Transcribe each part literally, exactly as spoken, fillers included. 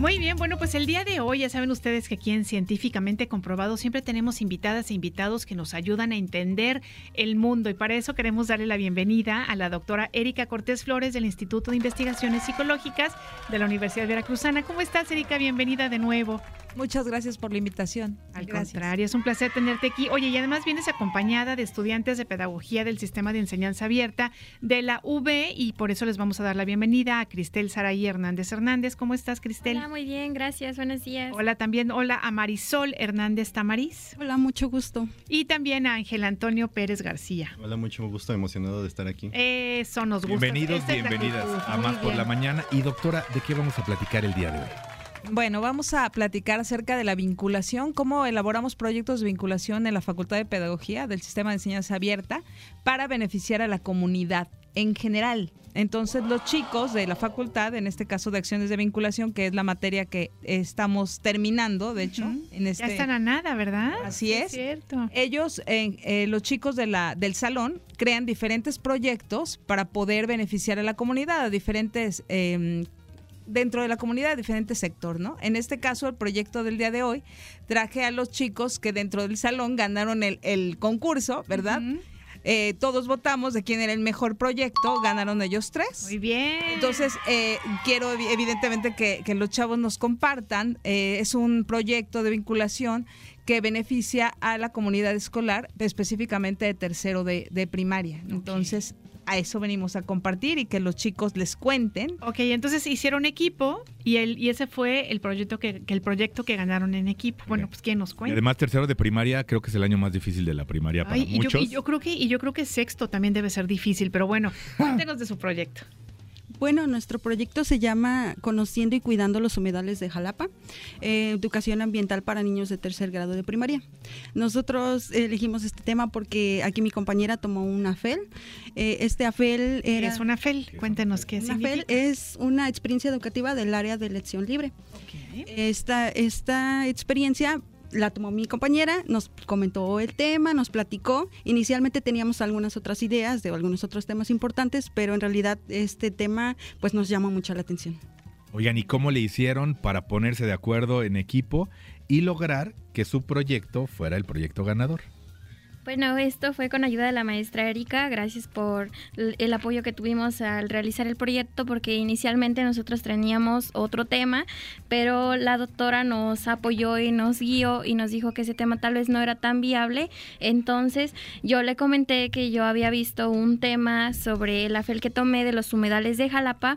Muy bien, bueno, pues el día de hoy ya saben ustedes que aquí en Científicamente Comprobado siempre tenemos invitadas e invitados que nos ayudan a entender el mundo y para eso queremos darle la bienvenida a la doctora Erika Cortés Flores del Instituto de Investigaciones Psicológicas de la Universidad Veracruzana. ¿Cómo estás, Erika? Bienvenida de nuevo. Muchas gracias por la invitación. Al gracias. contrario, es un placer tenerte aquí. Oye, y además vienes acompañada de estudiantes de Pedagogía del Sistema de Enseñanza Abierta de la U B y por eso les vamos a dar la bienvenida a Cristel Saraí Hernández Hernández. ¿Cómo estás, Cristel? Hola, muy bien, gracias, buenos días. Hola también, hola a Marisol Hernández Tamariz. Hola, mucho gusto. Y también a Ángel Antonio Pérez García. Hola, mucho gusto, emocionado de estar aquí. Eso nos gusta. Bienvenidos, bienvenidas a Más por la Mañana. Y doctora, ¿de qué vamos a platicar el día de hoy? Bueno, vamos a platicar acerca de la vinculación, cómo elaboramos proyectos de vinculación en la Facultad de Pedagogía del Sistema de Enseñanza Abierta para beneficiar a la comunidad en general. Entonces, los chicos de la facultad, en este caso de acciones de vinculación, que es la materia que estamos terminando, de hecho, uh-huh. en este... Ya están a nada, ¿verdad? Así sí, es. es cierto. Ellos, eh, eh, los chicos de la, del salón, crean diferentes proyectos para poder beneficiar a la comunidad, a diferentes... Eh, dentro de la comunidad, diferente sector, ¿no? En este caso, el proyecto del día de hoy, traje a los chicos que dentro del salón ganaron el, el concurso, ¿verdad? Uh-huh. Eh, todos votamos de quién era el mejor proyecto, ganaron ellos tres. Muy bien. Entonces, eh, quiero evidentemente que, que los chavos nos compartan. Eh, es un proyecto de vinculación que beneficia a la comunidad escolar, específicamente de tercero de, de primaria. Okay. Entonces, a eso venimos a compartir y que los chicos les cuenten. Ok, entonces hicieron equipo y el y ese fue el proyecto que, que el proyecto que ganaron en equipo. Bueno, pues ¿quién nos cuenta? Y además tercero de primaria creo que es el año más difícil de la primaria para Ay, y muchos. Yo, y yo creo que y yo creo que sexto también debe ser difícil, pero bueno, cuéntenos de su proyecto. Bueno, nuestro proyecto se llama Conociendo y Cuidando los Humedales de Jalapa, eh, Educación Ambiental para Niños de Tercer Grado de Primaria. Nosotros elegimos este tema porque aquí mi compañera tomó un AFEL. Eh, este AFEL era... ¿Qué es un AFEL? Cuéntenos qué significa. Un AFEL es una experiencia educativa del área de elección libre. Okay. Esta, esta experiencia... la tomó mi compañera, nos comentó el tema, nos platicó. Inicialmente teníamos algunas otras ideas de algunos otros temas importantes, pero en realidad este tema pues nos llama mucho la atención. Oigan, ¿y cómo le hicieron para ponerse de acuerdo en equipo y lograr que su proyecto fuera el proyecto ganador? Bueno, esto fue con ayuda de la maestra Erika, gracias por el apoyo que tuvimos al realizar el proyecto, porque inicialmente nosotros teníamos otro tema, pero la doctora nos apoyó y nos guió y nos dijo que ese tema tal vez no era tan viable. Entonces yo le comenté que yo había visto un tema sobre el AFEL que tomé de los humedales de Jalapa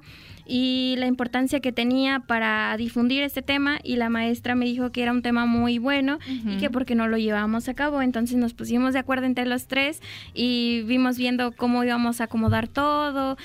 y la importancia que tenía para difundir este tema, y la maestra me dijo que era un tema muy bueno uh-huh. y que por qué no lo llevábamos a cabo. Entonces nos pusimos de acuerdo entre los tres y vimos viendo cómo íbamos a acomodar todo,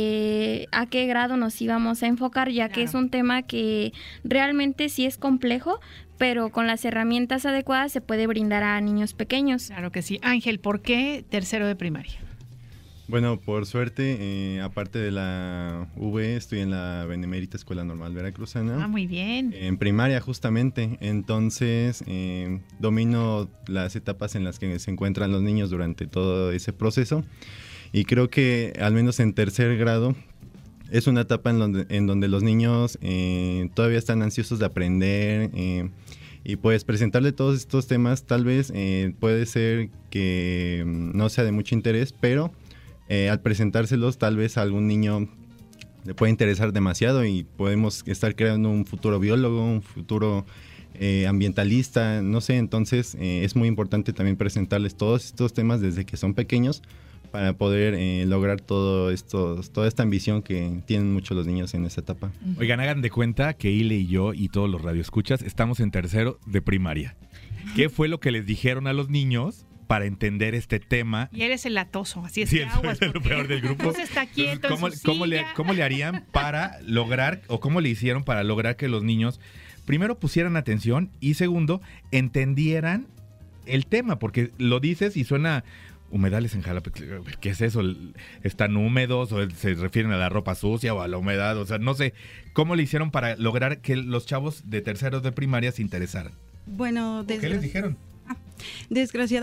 eh, a qué grado nos íbamos a enfocar, ya claro. que es un tema que realmente sí es complejo, pero con las herramientas adecuadas se puede brindar a niños pequeños. Claro que sí. Ángel, ¿por qué tercero de primaria? Bueno, por suerte, eh, aparte de la U V, estoy en la Benemérita Escuela Normal Veracruzana. Ah, muy bien. En primaria, justamente. Entonces, eh, domino las etapas en las que se encuentran los niños durante todo ese proceso. Y creo que, al menos en tercer grado, es una etapa en donde, en donde los niños eh, todavía están ansiosos de aprender. Eh, y pues presentarle todos estos temas, tal vez eh, puede ser que no sea de mucho interés, pero... Eh, al presentárselos tal vez a algún niño le puede interesar demasiado y podemos estar creando un futuro biólogo, un futuro eh, ambientalista, no sé, entonces eh, es muy importante también presentarles todos estos temas desde que son pequeños para poder eh, lograr todo esto, toda esta ambición que tienen muchos los niños en esa etapa. Oigan, hagan de cuenta que Ile y yo y todos los radioescuchas estamos en tercero de primaria. ¿Qué fue lo que les dijeron a los niños para entender este tema? Y eres el latoso, así es sí, que aguas. Es lo peor del grupo. Entonces está quieto. Entonces, ¿cómo, en su ¿cómo, silla? le, ¿Cómo le harían para lograr, o cómo le hicieron para lograr que los niños, primero, pusieran atención y segundo, entendieran el tema? Porque lo dices y suena... Humedales en Jalapa, ¿qué es eso? ¿Están húmedos o se refieren a la ropa sucia o a la humedad? O sea, no sé, ¿cómo le hicieron para lograr que los chavos de terceros de primaria se interesaran? Bueno, ¿Qué les dijeron? Ah, desgraciadamente